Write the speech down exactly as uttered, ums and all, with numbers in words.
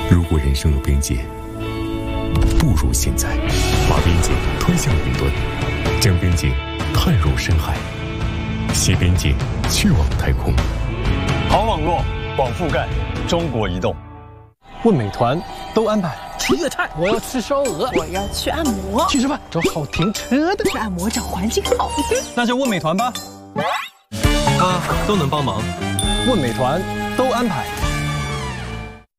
如果人生有边界，不如现在把边界推向云端，将边界探入深海，携边界去往太空。 好网络，广覆盖，中国移动。问美团都安排。 吃粤菜，我要吃烧鹅， 我要去按摩， 去吃饭，找好停车的， 去按摩找环境好一点。 那就问美团吧，他都能帮忙。问美团都安排。